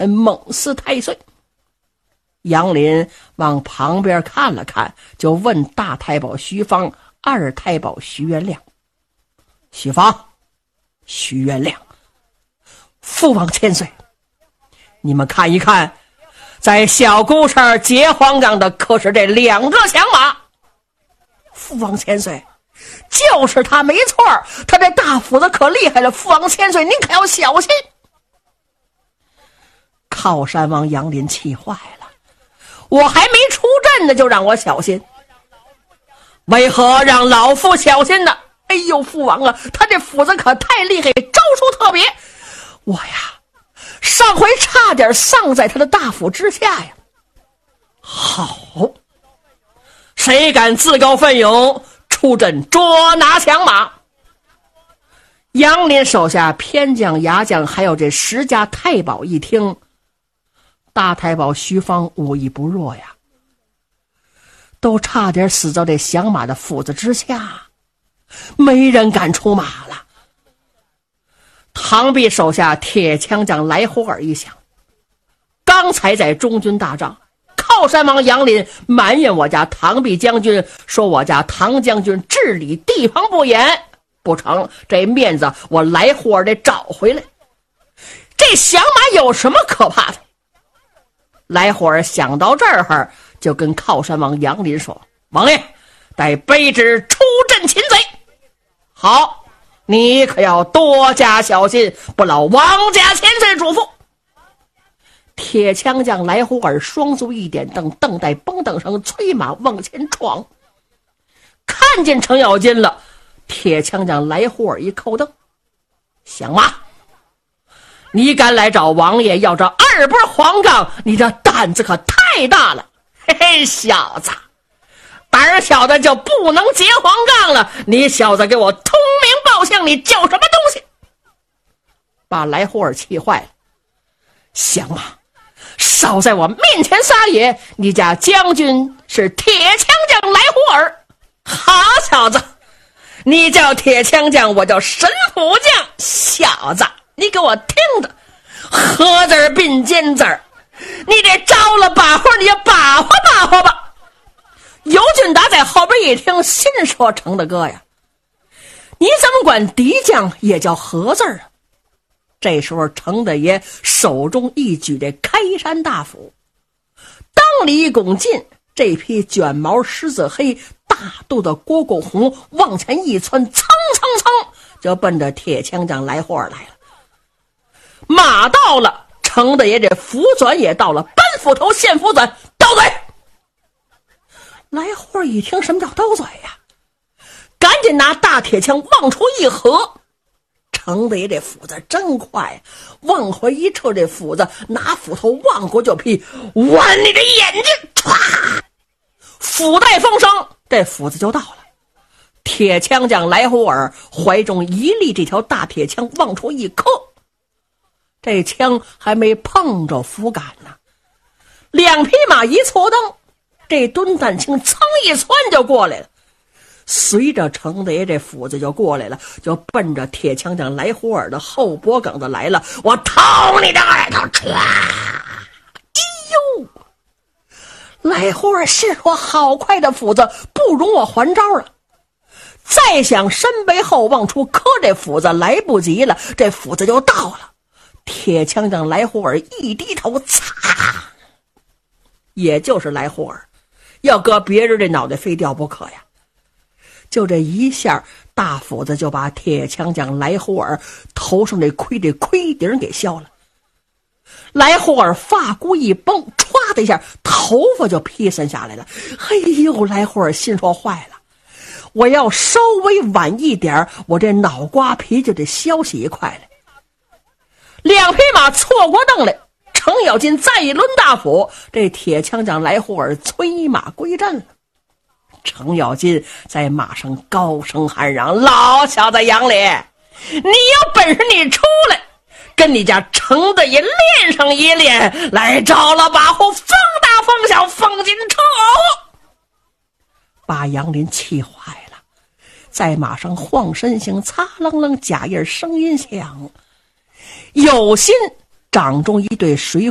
身猛撕太岁。杨林往旁边看了看，就问大太保徐芳、二太保徐元亮：徐芳、徐元亮，父王千岁，你们看一看，在小姑上结黄冈的可是这2个响马。父王千岁，就是他没错，他这大斧子可厉害了，父王千岁您可要小心。靠山王杨林气坏了，我还没出阵呢就让我小心，为何让老夫小心呢？哎呦，父王啊，他这斧子可太厉害，招数特别，我呀上回差点丧在他的大斧之下呀。好，谁敢自告奋勇出阵捉拿响马？杨林手下偏将、牙将还有这10家太保一听，大太保徐芳武艺不弱呀，都差点死在这响马的斧子之下，没人敢出马了。唐弼手下铁枪将来胡尔一想，刚才在中军大帐，靠山王杨林埋怨我家唐弼将军，说我家唐将军治理地方不严，不成，这面子我来胡尔得找回来。这响马有什么可怕的？来胡尔想到这儿，就跟靠山王杨林说：王爷，待卑职出阵擒贼。好，你可要多加小心，不劳王家千岁嘱咐。铁枪将来胡尔双足一点蹬，蹬带蹦蹬声催马往前闯。看见程咬金了，铁枪将来胡尔一扣蹬：响马，你敢来找王爷要这2波黄冈，你这胆子可太大了。嘿嘿，小子，胆小的就不能结黄冈了，你小子给我通名报姓，你叫什么东西？把来胡尔气坏了。响马，少在我面前撒野，你家将军是铁枪将来胡尔。好小子，你叫铁枪将，我叫神虎将。小子，你给我听着，合字并尖字，你这招了把活，你就把活吧。尤俊达在后边一听，心说：程大哥呀，你怎么管敌将也叫合字啊？这时候程大爷手中一举这开山大斧，当里一拱进，这匹卷毛狮子黑大肚的蝈蝈红往前一窜，蹭蹭蹭就奔着铁枪将来胡尔来了。马到了，程大爷这斧转也到了，搬斧头现斧转，刀嘴。来胡尔一听什么叫刀嘴呀，赶紧拿大铁枪往出一合。程大爷这斧子真快，往回一撤，这斧子拿斧头往过就劈，剜你的眼睛！唰，斧带风声，这斧子就到了。铁枪将来胡尔怀中一立，这条大铁枪往出一磕，这枪还没碰着斧杆呢。2匹马一错蹬，这蹲蛋青噌一窜就过来了。随着程大爷这斧子就过来了，就奔着铁枪将来胡尔的后脖梗子来了。我掏你的耳朵！唰！哎呦！来胡尔心说：好快的斧子，不容我还招了。再想身背后往出磕，这斧子来不及了，这斧子就到了。铁枪将来胡尔一低头，擦！也就是来胡尔，要搁别人这脑袋非掉不可呀。就这一下，大斧子就把铁枪将来胡尔头上这盔顶给削了。来胡尔发箍一绷，歘的一下，头发就披散下来了。哎呦，来胡尔心说：坏了，我要稍微晚一点，我这脑瓜皮就得削起一块来。2匹马错过蹬来，程咬金再一抡大斧，这铁枪将来胡尔催马归阵了。程咬金在马上高声喊嚷：老小子杨林，你有本事你出来，跟你家程大爷练上一练，来着了把火，风大风小，风进车偶。把杨林气坏了，在马上晃身形，擦楞楞，假印声音响，有心掌中一对水